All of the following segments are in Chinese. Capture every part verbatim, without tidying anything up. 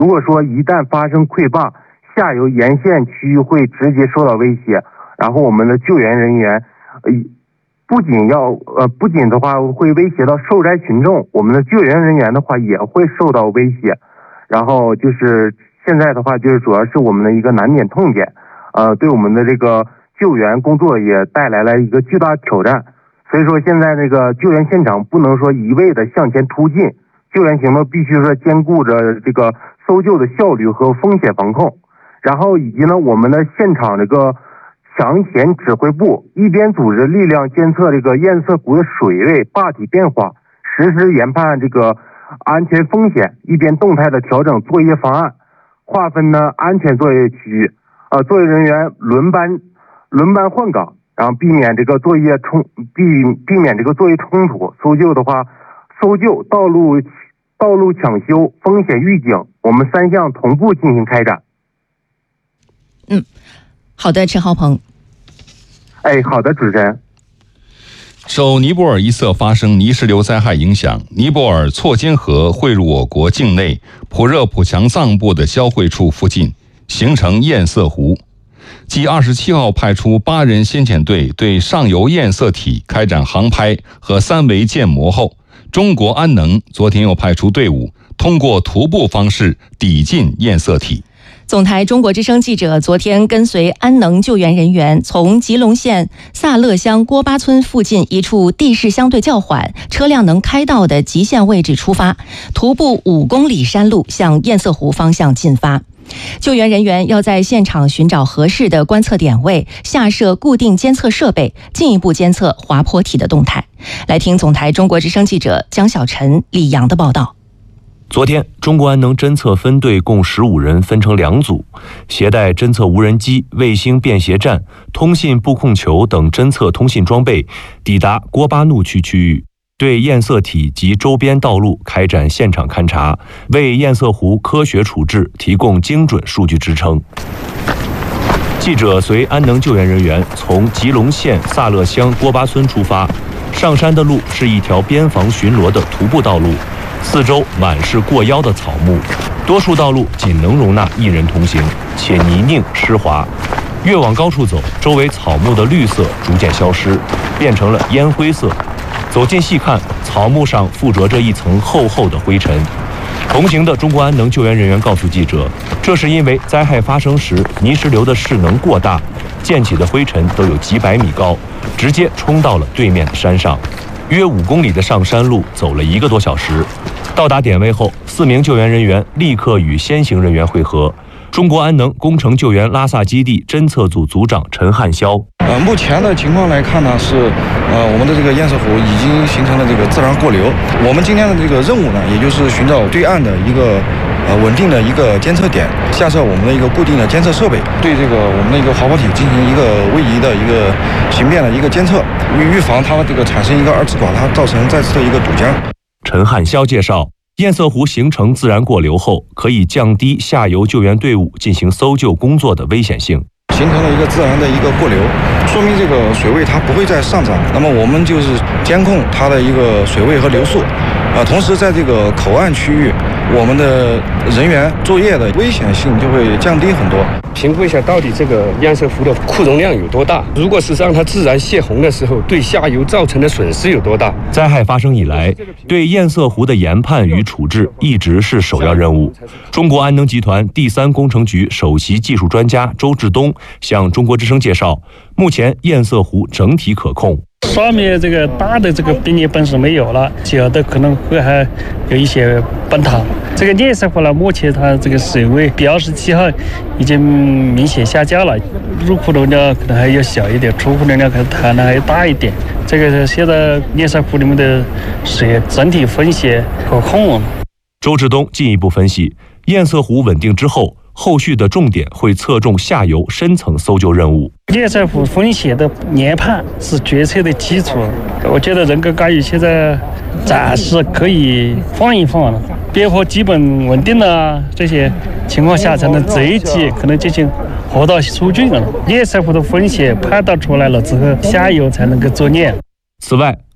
如果说一旦发生溃坝，下游沿线区域会直接受到威胁，然后我们的救援人员，呃，不仅要呃不仅的话会威胁到受灾群众，我们的救援人员的话也会受到威胁。然后就是现在的话，就是主要是我们的一个难点痛点，呃，对我们的这个救援工作也带来了一个巨大挑战。所以说现在这个救援现场不能说一味的向前突进，救援行动必须说兼顾着这个搜救的效率和风险防控。然后以及呢，我们的现场这个抢险指挥部一边组织力量监测这个堰塞湖的水位、坝体变化，实时研判这个安全风险，一边动态的调整作业方案，划分呢安全作业区域，呃，作业人员轮班轮班换岗，然后避免这个作业冲避避免这个作业冲突。搜救的话，搜救、道路道路抢修、风险预警，我们三项同步进行开展。 嗯，好的，陈浩鹏。 哎，好的，主持人。 受尼泊尔一色发生泥石流灾害影响，尼泊尔错尖河汇入我国境内普热普强藏部的交汇处附近，形成堰塞湖。继二十七号派出八人先遣队对上游堰塞体开展航拍和三维建模后，中国安能昨天又派出队伍，通过徒步方式抵近堰塞体。 总台中国之声记者昨天跟随安能救援人员从吉隆县萨勒乡郭巴村附近一处地势相对较缓、车辆能开道的极限位置出发，徒步五公里山路向堰塞湖方向进发。救援人员要在现场寻找合适的观测点位，下设固定监测设备，进一步监测滑坡体的动态。来听总台中国之声记者江小晨、李阳的报道。 昨天，中国安能侦测分队共十五人分成两组，携带侦测无人机、卫星便携站、通信布控球等侦测通信装备，抵达郭巴怒区区域，对堰塞体及周边道路开展现场勘查，为堰塞湖科学处置提供精准数据支撑。记者随安能救援人员从吉隆县萨勒乡郭巴村出发，上山的路是一条边防巡逻的徒步道路，四周满是过腰的草木，多数道路仅能容纳一人同行，且泥泞湿滑。越往高处走，周围草木的绿色逐渐消失，变成了烟灰色。走近细看，草木上附着着一层厚厚的灰尘。同行的中国安能救援人员告诉记者，这是因为灾害发生时泥石流的势能过大，溅起的灰尘都有几百米高，直接冲到了对面的山上。约五公里的上山路走了一个多小时，到达点位后，四名救援人员立刻与先行人员会合。中国安能工程救援拉萨基地侦测组组长陈汉霄。 呃，目前的情况来看呢，是呃我们的这个堰塞湖已经形成了这个自然过流。我们今天的这个任务呢，也就是寻找对岸的一个呃稳定的一个监测点，下设我们的一个固定的监测设备，对这个我们的一个滑坡体进行一个位移的一个形变的一个监测，预预防它这个产生一个二次垮塌，造成再次的一个堵江。 陈汉霄介绍，堰塞湖形成自然过流后，可以降低下游救援队伍进行搜救工作的危险性。 形成了一个自然的一个过流，说明这个水位它不会再上涨。那么我们就是监控它的一个水位和流速，啊，同时在这个口岸区域，我们的人员作业的危险性就会降低很多。 评估一下到底这个堰塞湖的库容量有多大，如果是让它自然泄洪的时候，对下游造成的损失有多大。 灾害发生以来，对堰塞湖的研判与处置一直是首要任务。中国安能集团第三工程局首席技术专家周志东向中国之声介绍，目前堰塞湖整体可控。 上面这个大的这个冰裂本是没有了，小的可能会还有一些崩塌。这个堰塞湖呢，目前它这个水位比二十七号已经明显下降了，入库容量可能还要小一点，出库容量可能谈的还要大一点。这个现在堰塞湖里面的水整体风险可控。 周志东进一步分析，堰塞湖稳定之后，后续的重点会侧重下游深层搜救任务。 堰塞湖风险的研判是决策的基础，我觉得人工干预现在暂时可以放一放了，边坡基本稳定了，这些情况下才能这一季可能进行河道疏浚了。堰塞湖的风险判断出来了之后，下游才能够作业。 此外，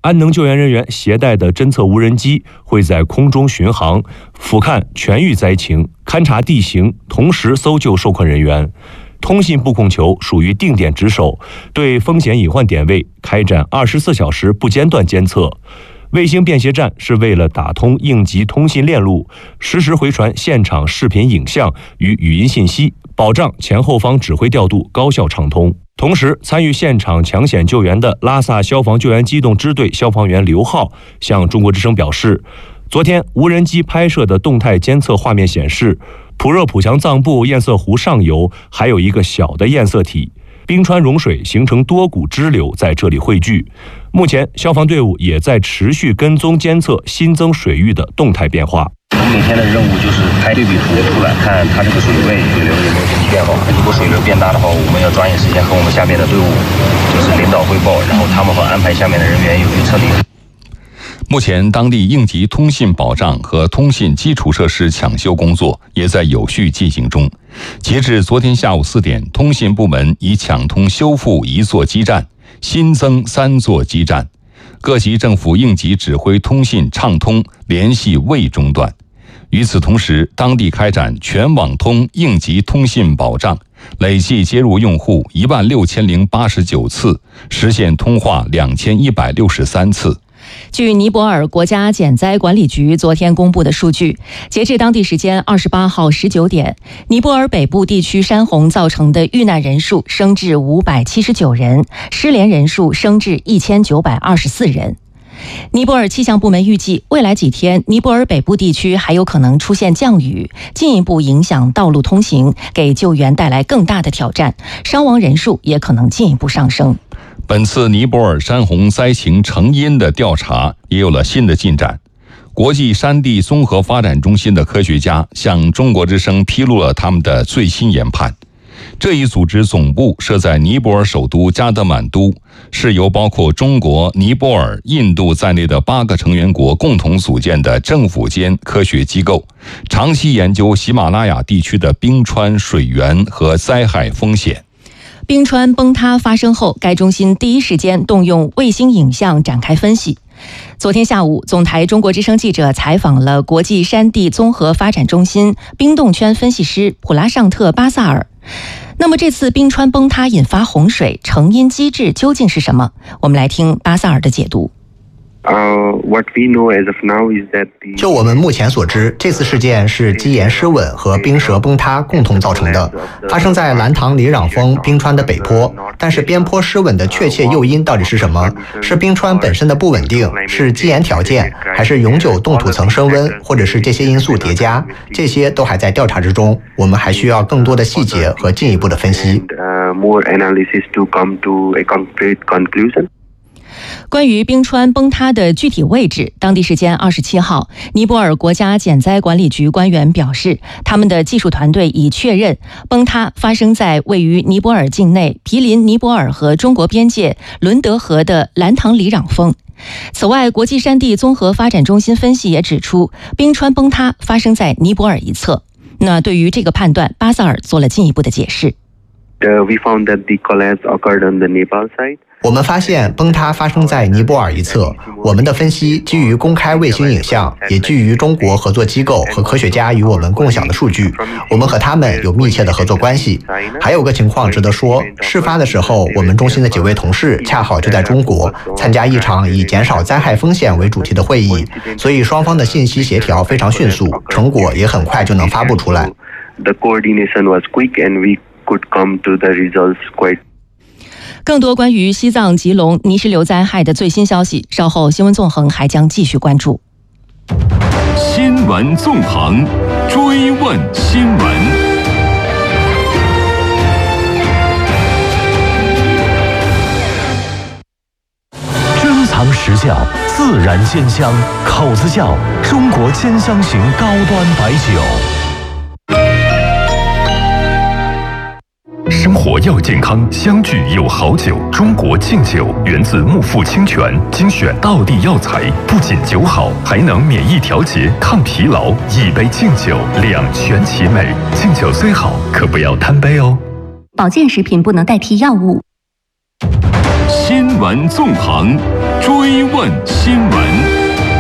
安能救援人员携带的侦测无人机会在空中巡航，俯瞰全域灾情，勘察地形，同时搜救受困人员。通信布控球属于定点值守，对风险隐患点位开展二十四小时不间断监测。卫星便携站是为了打通应急通信链路，实时回传现场视频影像与语音信息，保障前后方指挥调度高效畅通。同时，参与现场抢险救援的拉萨消防救援机动支队消防员刘浩向中国之声表示，昨天无人机拍摄的动态监测画面显示，普热普强藏布堰塞湖上游还有一个小的堰塞体，冰川融水形成多股支流在这里汇聚。目前消防队伍也在持续跟踪监测新增水域的动态变化。 我们每天的任务就是拍对比图出来，看它这个水位水流有没有什么变化。如果水流变大的话，我们要抓紧时间和我们下面的队伍就是领导汇报，然后他们会安排下面的人员有去撤离。 目前，当地应急通信保障和通信基础设施抢修工作也在有序进行中。截至昨天下午四点，通信部门已抢通修复一座基站，新增三座基站。各级政府应急指挥通信畅通，联系未中断。与此同时，当地开展全网通应急通信保障，累计接入用户一万六千零八十九次，实现通话两千一百六十三次。 据尼泊尔国家减灾管理局昨天公布的数据，截至当地时间二十八号十九点，尼泊尔北部地区山洪造成的遇难人数升至五百七十九人，失联人数升至一千九百二十四人。尼泊尔气象部门预计，未来几天尼泊尔北部地区还有可能出现降雨，进一步影响道路通行，给救援带来更大的挑战，伤亡人数也可能进一步上升。 本次尼泊尔山洪灾情成因的调查也有了新的进展。国际山地综合发展中心的科学家向中国之声披露了他们的最新研判。这一组织总部设在尼泊尔首都加德满都，是由包括中国、尼泊尔、印度在内的八个成员国共同组建的政府间科学机构，长期研究喜马拉雅地区的冰川、水源和灾害风险。 冰川崩塌发生后，该中心第一时间动用卫星影像展开分析。昨天下午，总台中国之声记者采访了国际山地综合发展中心冰冻圈分析师普拉尚特·巴萨尔。那么这次冰川崩塌引发洪水，成因机制究竟是什么？我们来听巴萨尔的解读。 就我们目前所知，这次事件是基岩失稳和冰舌崩塌共同造成的，发生在兰唐里壤峰冰川的北坡。但是边坡失稳的确切诱因到底是什么？是冰川本身的不稳定，是基岩条件，还是永久冻土层升温，或者是这些因素叠加？这些都还在调查之中，我们还需要更多的细节和进一步的分析。 关于冰川崩塌的具体位置，当地时间二十七号，尼泊尔国家减灾管理局官员表示，他们的技术团队已确认崩塌发生在位于尼泊尔境内毗邻尼泊尔和中国边界伦德河的兰唐里壤峰。此外，国际山地综合发展中心分析也指出，冰川崩塌发生在尼泊尔一侧。那对于这个判断，巴萨尔做了进一步的解释。 我们发现崩塌发生在尼泊尔一侧，我们的分析基于公开卫星影像，也基于中国合作机构和科学家与我们共享的数据，我们和他们有密切的合作关系。还有个情况值得说，事发的时候，我们中心的几位同事恰好就在中国参加一场以减少灾害风险为主题的会议，所以双方的信息协调非常迅速，成果也很快就能发布出来。 更多关于西藏吉隆泥石流灾害的最新消息，稍后新闻纵横还将继续关注。 新闻纵横，追问新闻。珍藏实窖，自然鲜香，口子窖，中国兼香型高端白酒。生活要健康，相聚有好酒。中国敬酒源自木富清泉，精选道地药材，不仅酒好，还能免疫调节、抗疲劳。一杯敬酒，两全其美。敬酒虽好，可不要贪杯哦。 保健食品不能代替药物。 新闻纵横， 追问新闻。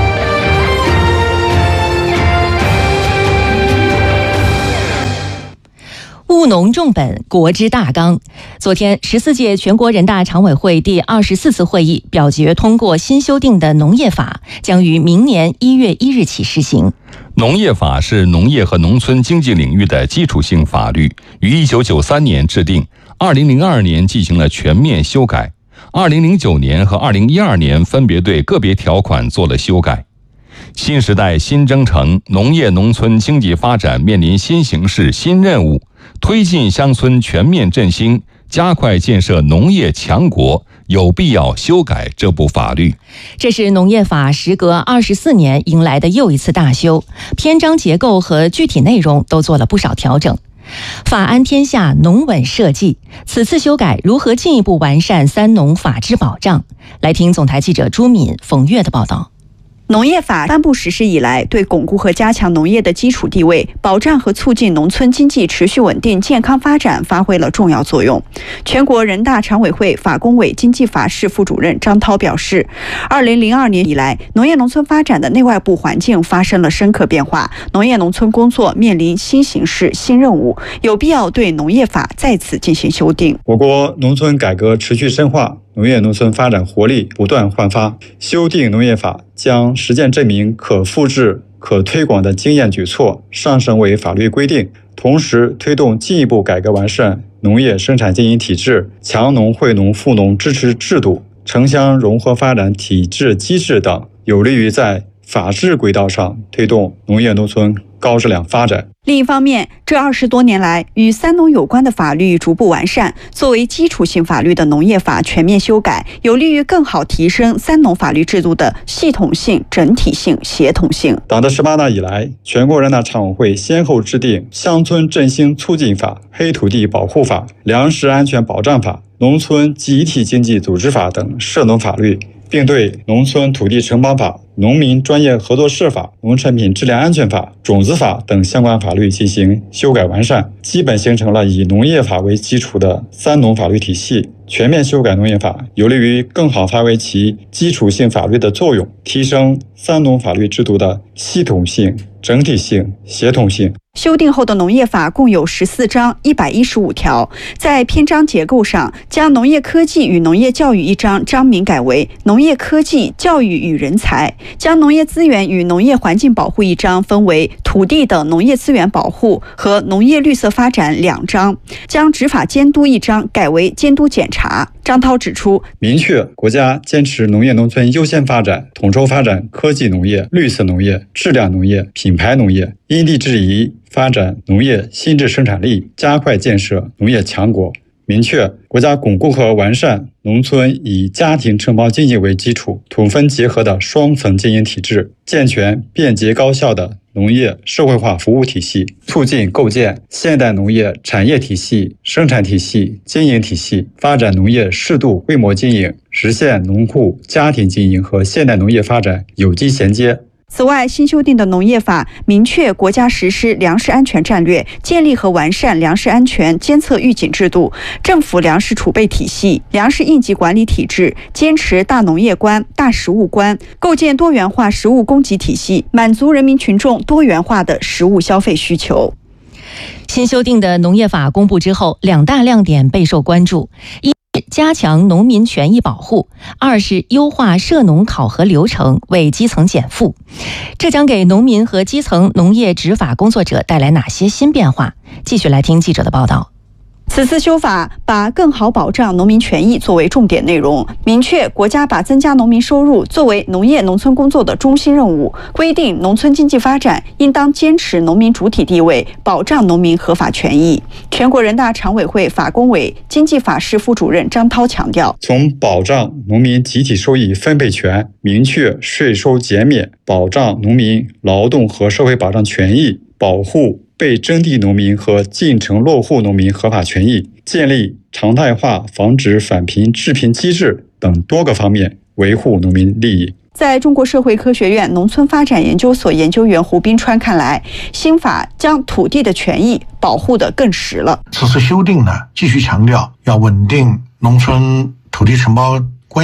务农重本，国之大纲。昨天，十四届全国人大常委会第二十四次会议表决通过新修订的农业法，将于明年一月一日起施行。 农业法是农业和农村经济领域的基础性法律，于一九九三年制定，二零零二年进行了全面修改，二零零九年和二零一二年分别对个别条款做了修改。新时代新征程，农业农村经济发展面临新形势、新任务，推进乡村全面振兴，加快建设农业强国，有必要修改这部法律。 这是农业法时隔二十四年迎来的又一次大修，篇章结构和具体内容都做了不少调整。法安天下，农稳社稷。此次修改如何进一步完善三农法治保障？来听总台记者朱敏、冯月的报道。 农业法颁布实施以来，对巩固和加强农业的基础地位，保障和促进农村经济持续稳定健康发展发挥了重要作用。全国人大常委会法工委经济法室副主任张涛表示，二零零二年以来，农业农村发展的内外部环境发生了深刻变化，农业农村工作面临新形势、新任务，有必要对农业法再次进行修订。 我国农村改革持续深化，农业农村发展活力不断焕发。修订农业法将实践证明可复制、可推广的经验举措上升为法律规定，同时推动进一步改革完善农业生产经营体制、强农惠农富农支持制度、城乡融合发展体制机制等，有利于在法治轨道上推动农业农村高质量发展。 另一方面，这二十多年来，与三农有关的法律逐步完善，作为基础性法律的农业法全面修改，有利于更好提升三农法律制度的系统性、整体性、协同性。 党的十八大以来，全国人大常委会先后制定《乡村振兴促进法》、《黑土地保护法》、《粮食安全保障法》、《农村集体经济组织法》等涉农法律，并对《农村土地承包法》、《农民专业合作社法》、《农产品质量安全法》、《种子法》等相关法律进行修改完善，基本形成了以农业法为基础的三农法律体系。全面修改农业法，有利于更好发挥其基础性法律的作用，提升三农法律制度的系统性、整体性、协同性。 修订后的农业法共有十四章一百一十五条，在篇章结构上，将农业科技与农业教育一章章名改为农业科技教育与人才，将农业资源与农业环境保护一章分为土地等农业资源保护和农业绿色发展两章，将执法监督一章改为监督检查。张涛指出， 明确国家坚持农业农村优先发展，统筹发展科技农业、绿色农业、质量农业、品牌农业，因地制宜发展农业新质生产力，加快建设农业强国。明确国家巩固和完善农村以家庭承包经济为基础、土分结合的双层经营体制，健全便捷高效的农业社会化服务体系，促进构建现代农业产业体系、生产体系、经营体系，发展农业适度规模经营，实现农户家庭经营和现代农业发展有机衔接。 此外，新修订的农业法明确国家实施粮食安全战略，建立和完善粮食安全监测预警制度，政府粮食储备体系、粮食应急管理体制，坚持大农业观、大食物观，构建多元化食物供给体系，满足人民群众多元化的食物消费需求。 新修订的农业法公布之后，两大亮点备受关注：一、加强农民权益保护；二是优化涉农考核流程，为基层减负。这将给农民和基层农业执法工作者带来哪些新变化？继续来听记者的报道。 此次修法把更好保障农民权益作为重点内容，明确国家把增加农民收入作为农业农村工作的中心任务，规定农村经济发展应当坚持农民主体地位，保障农民合法权益。全国人大常委会法工委经济法室副主任张涛强调， 从保障农民集体收益分配权、明确税收减免、保障农民劳动和社会保障权益、保护被征地农民和进城落户农民合法权益，建立常态化防止返贫致贫机制等多个方面维护农民利益。 在中国社会科学院农村发展研究所研究员胡斌川看来，新法将土地的权益保护得更实了。 此次修订呢，继续强调要稳定农村土地承包关系，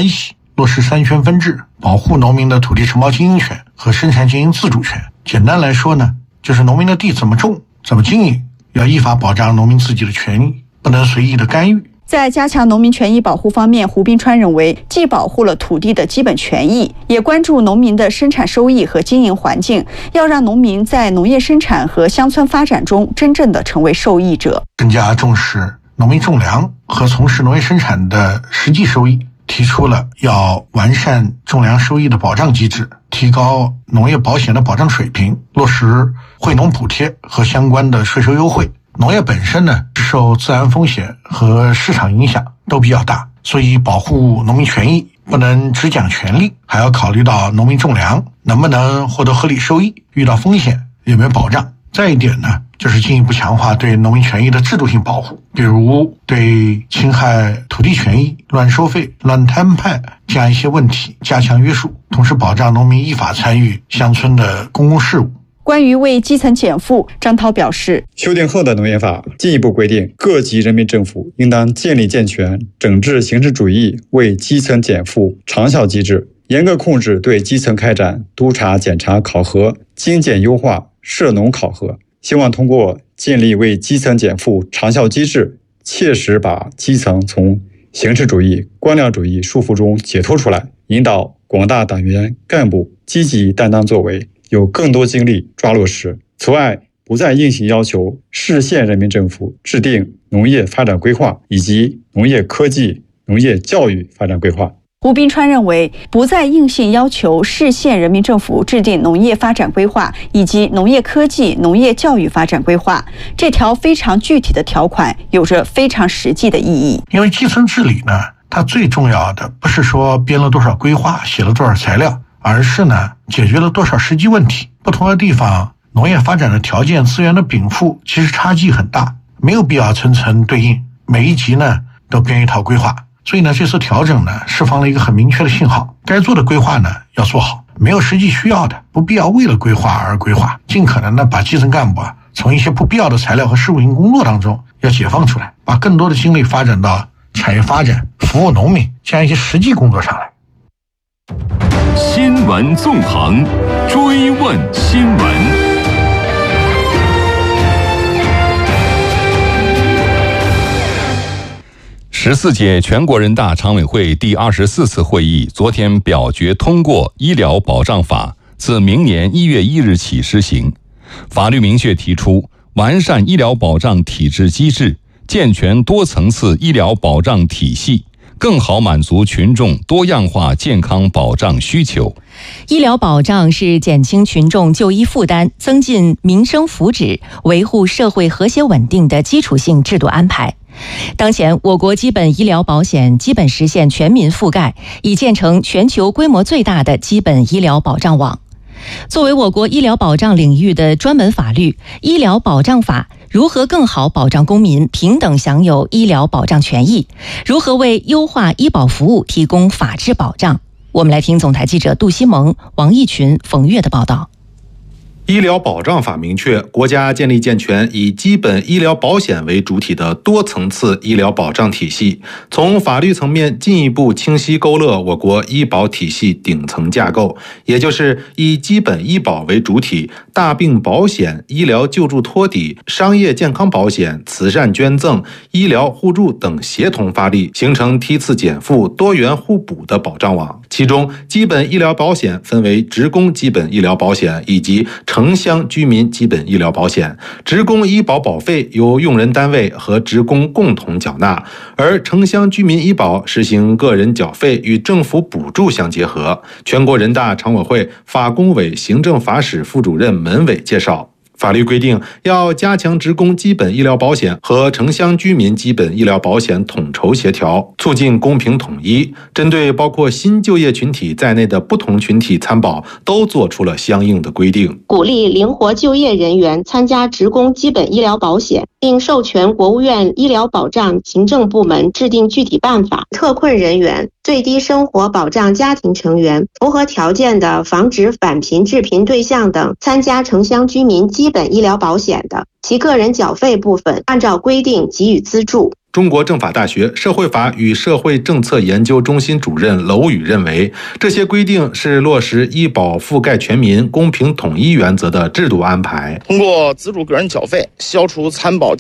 落实三权分置，保护农民的土地承包经营权和生产经营自主权。简单来说呢，就是农民的地怎么种、怎么经营，要依法保障农民自己的权益，不能随意的干预。 在加强农民权益保护方面，胡斌川认为，既保护了土地的基本权益，也关注农民的生产收益和经营环境，要让农民在农业生产和乡村发展中真正的成为受益者。 更加重视农民种粮和从事农业生产的实际收益，提出了要完善种粮收益的保障机制，提高农业保险的保障水平，落实惠农补贴和相关的税收优惠。农业本身呢，受自然风险和市场影响都比较大，所以保护农民权益不能只讲权利，还要考虑到农民种粮能不能获得合理收益，遇到风险有没有保障。再一点呢，就是进一步强化对农民权益的制度性保护，比如对侵害土地权益、乱收费、乱摊派这样一些问题加强约束，同时保障农民依法参与乡村的公共事务。 关于为基层减负，张涛表示， 修订后的农业法进一步规定，各级人民政府应当建立健全整治形式主义为基层减负长效机制，严格控制对基层开展督查、检查、考核、精简优化涉农考核。希望通过建立为基层减负长效机制，切实把基层从形式主义、官僚主义束缚中解脱出来，引导广大党员干部积极担当作为，有更多精力抓落实。此外，不再硬性要求市县人民政府制定农业发展规划以及农业科技、农业教育发展规划。 胡斌川认为，不再硬性要求市县人民政府制定农业发展规划以及农业科技、农业教育发展规划，这条非常具体的条款有着非常实际的意义。 因为基层治理呢，它最重要的不是说编了多少规划、写了多少材料，而是呢解决了多少实际问题。不同的地方农业发展的条件、资源的禀赋其实差距很大，没有必要层层对应，每一级呢都编一套规划。所以呢，这次调整呢，释放了一个很明确的信号，该做的规划呢要做好，没有实际需要的，不必要为了规划而规划，尽可能的把基层干部啊，从一些不必要的材料和事务性工作当中要解放出来，把更多的精力发展到产业发展、服务农民这样一些实际工作上来。 新闻纵横，追问新闻。 十四届全国人大常委会第二十四次会议昨天表决通过《医疗保障法》，自明年一月一日起施行。法律明确提出，完善医疗保障体制机制，健全多层次医疗保障体系，更好满足群众多样化健康保障需求。 医疗保障是减轻群众就医负担、增进民生福祉、维护社会和谐稳定的基础性制度安排。当前，我国基本医疗保险基本实现全民覆盖，已建成全球规模最大的基本医疗保障网。作为我国医疗保障领域的专门法律，《医疗保障法》如何更好保障公民平等享有医疗保障权益？如何为优化医保服务提供法治保障？我们来听总台记者杜西蒙、王义群、冯月的报道。 医疗保障法明确，国家建立健全以基本医疗保险为主体的多层次医疗保障体系，从法律层面进一步清晰勾勒我国医保体系顶层架构，也就是以基本医保为主体，大病保险、医疗救助托底、商业健康保险、慈善捐赠、医疗互助等协同发力，形成梯次减负、多元互补的保障网。其中，基本医疗保险分为职工基本医疗保险以及城乡居民基本医疗保险。职工医保保费由用人单位和职工共同缴纳，而城乡居民医保实行个人缴费与政府补助相结合。全国人大常委会法工委行政法室副主任门伟介绍，法律规定，要加强职工基本医疗保险和城乡居民基本医疗保险统筹协调，促进公平统一。针对包括新就业群体在内的不同群体参保，都做出了相应的规定。 鼓励灵活就业人员参加职工基本医疗保险，并授权国务院医疗保障行政部门制定具体办法。特困人员、最低生活保障家庭成员、符合条件的防止返贫致贫对象等参加城乡居民基本医疗保险的，其个人缴费部分按照规定给予资助。 中国政法大学社会法与社会政策研究中心主任娄宇认为，这些规定是落实医保覆盖全民、公平统一原则的制度安排。 通过资助个人缴费，消除参保